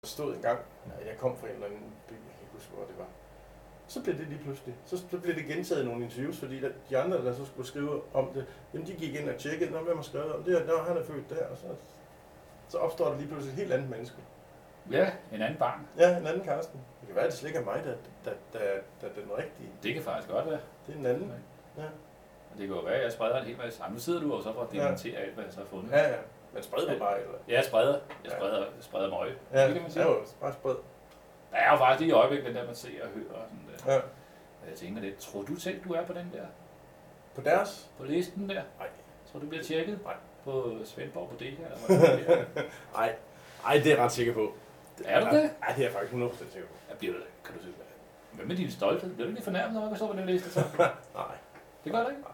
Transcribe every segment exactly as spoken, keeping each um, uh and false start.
stod en gang, jeg kom fra en eller anden by, jeg kan ikke huske, hvor det var. Så blev det lige pludselig. Så, så blev det gentaget i nogle interviews, fordi der, de andre, der så skulle skrive om det, jamen de gik ind og tjekkede, hvem har skrevet om det, og han er født der, og så, så opstår der lige pludselig et helt andet menneske. Ja, en anden barn. Ja, en anden Karsten. Det kan være, at det slet ikke er mig, der, der, der, der er den rigtige. Det kan faktisk godt være. Det er den anden. Ja. Og det kan jo være, at jeg spreder en hel masse. Nu sidder du jo så for at demontere alt, hvad jeg så har fundet. Ja, ja. Men spreder du bare, eller? Ja, jeg spreder. Jeg spreder, jeg spreder møg. Ja, det kan man sige. Ja, jo, bare spred. Der er jo faktisk lige i øjeblikket, der man ser og hører og sådan der. Ja. Og jeg tænker lidt, tror du selv, du er på den der? På deres? På listen der? Nej. Tror du bliver tjekket? Nej. På Svendborg Bodega? Eller hvad det er? Nej. Ej, det er jeg ret sikker på. Er du det? Nej, det er jeg faktisk hundrede procent sikker på. Jeg bliver det. Kan du se, hvad med din stolthed? Bliver du ikke fornærmet, når jeg står på den liste så? Nej. Det gør du ikke? Nej.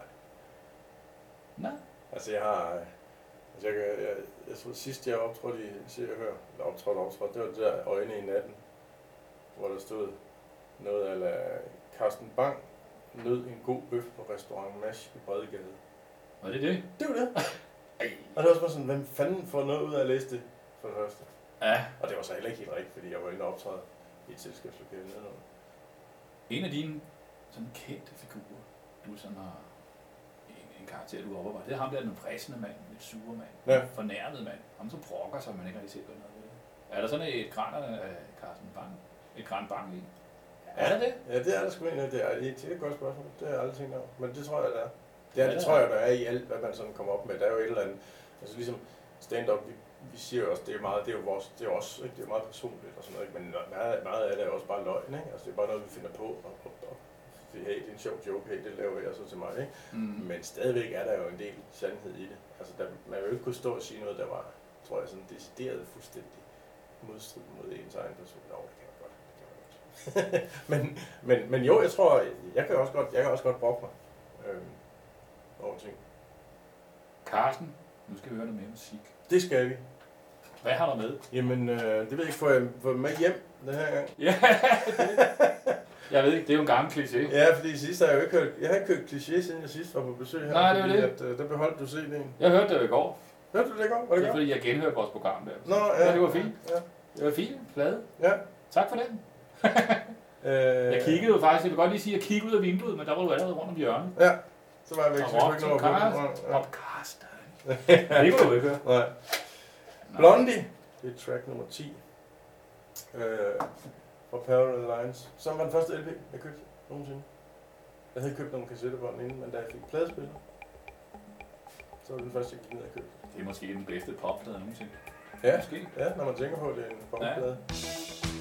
Nej. Altså, jeg har... Altså, jeg, jeg, jeg, jeg tror, sidst jeg optrådte i Se og Hør, eller optrådte optrådte, det var det der Øjne i natten, hvor der stod noget af Carsten Bang nød en god bøf på restaurant Mash i Bredegade. Var det det? Det var det. Og det var også bare sådan, hvem fanden får noget ud af at læse det for det første? Ja. Og det var så heller ikke helt rigtigt, fordi jeg var inde og optræde i et selskabslokale nedenunder. En af dine sådan kendte figurer, du sådan har en, en karakter, du overvejer, det er ham der, den pressende mand, lidt sure mand, ja. Fornærmet mand, ham som brokker sig, man ikke rigtig set noget ved det. Er der sådan et græn af Carsten Bang? Et græn Bang i? Ja. Er der det? Ja, det er der sgu egentlig. Det er, det er et godt spørgsmål. Det har jeg aldrig tænkt over. Men det tror jeg, der er. Det, er, ja, det, det tror jeg, der er i alt, hvad man sådan kommer op med. Der er jo et eller andet, altså ligesom stand-up, vi, vi siger jo også, det er meget, det er jo vores, det er også, ikke? Det er meget personligt og sådan noget, men meget, meget af det er også bare løgn, ikke? Altså det er bare noget, vi finder på, og, og, og hey, det er en sjov joke, hey, det laver jeg så til mig, ikke? Mm. Men stadigvæk er der jo en del sandhed i det. Altså der, man vil jo ikke kunne stå og sige noget, der var, tror jeg, sådan decideret fuldstændig modstrid mod ens egen person. Jo, det kan jeg godt. Det kan jeg godt. men, men, men jo, jeg tror, jeg kan også godt, jeg kan også godt brokke mig øhm, over ting. Carsten, nu skal vi høre noget mere musik. Det skal vi. Hvad har du med? Jamen, øh, det ved jeg ikke, får jeg, får jeg med hjem den her gang? Ja, det. Jeg ved ikke, det er jo en gammel kliché. Ja, fordi sidst har jeg jo ikke hørt, jeg har ikke hørt kliché, siden jeg sidst var på besøg her. Nej, det var fordi det. At, øh, der beholdt du C D'en. Jeg hørte det i går. Hørte du det i går? Var det, det er fordi, jeg genhørte vores program der. Nå, ja. ja det var fint. Ja. Det var fint, flade. Ja. Tak for den. øh, jeg kiggede jo faktisk, jeg vil godt lige sige, at jeg kiggede ud af vinduet, men der var du allerede rundt om hjørnet. Ja, så var jeg væk, og så jeg kunne ikke nå at Carsten. Og Carsten. Det kunne du ikke høre. Nej. Blondie, det er track nummer ti. Øh, fra Parallel Lines, som var den første L P, jeg købte nogensinde. Jeg havde købt nogle kassettebånd inden, men da jeg fik pladespiller, så var det den første, jeg gik ned og købte. Det er måske den bedste popplade nogensinde. Ja, måske. Ja, når man tænker på, at det er en popplade. Ja.